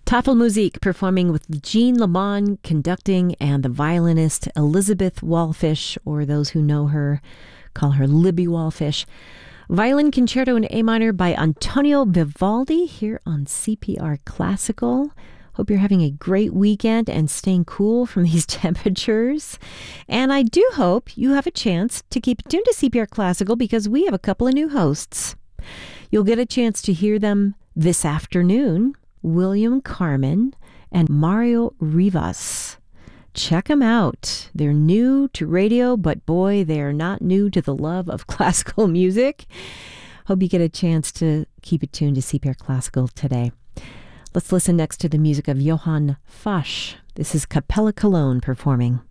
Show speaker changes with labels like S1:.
S1: Tafelmusik performing with Jean Lamont conducting and the violinist Elizabeth Wallfish, or those who know her call her Libby Wallfish. Violin Concerto in A minor by Antonio Vivaldi here on CPR Classical. Hope you're having a great weekend and staying cool from these temperatures. And I do hope you have a chance to keep tuned to CPR Classical because we have a couple of new hosts. You'll get a chance to hear them this afternoon, William Carmen and Mario Rivas. Check them out. They're new to radio, but boy, they're not new to the love of classical music. Hope you get a chance to keep it tuned to CPR Classical today. Let's listen next to the music of Johann Fasch. This is Capella Cologne performing.